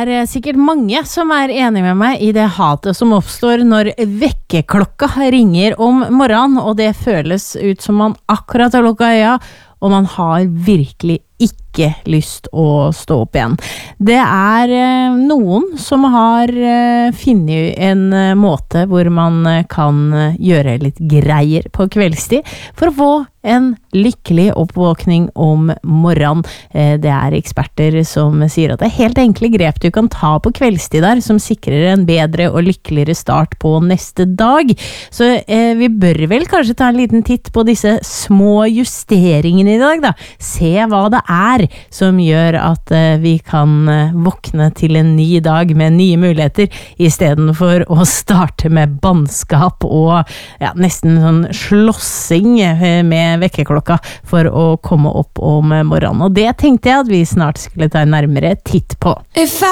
sikkert mange som enige med meg I det hatet som oppstår når vekkerklokka ringer om morgenen, og det føles ut som man akkurat har lukket øya, og man har virkelig ikke lyst å stå opp igjen. Det noen som har funnet en måte hvor man kan gjøre litt greier på kveldstid for å få en lykkelig oppvåkning om morgenen. Det eksperter som sier at det helt enkle grep du kan ta på kveldstid der, som sikrer en bedre og lykkeligere start på neste dag. Så vi bør vel kanskje ta en liten titt på disse små justeringene I dag da. Se hva det som gjør at vi kan våkne til en ny dag med nye muligheter, I stedet for å starte med bannskap og nesten sånn slåssing med vekkerklokka for å komme opp om morgenen. Og det tenkte jeg at vi snart skulle ta en nærmere titt på. If I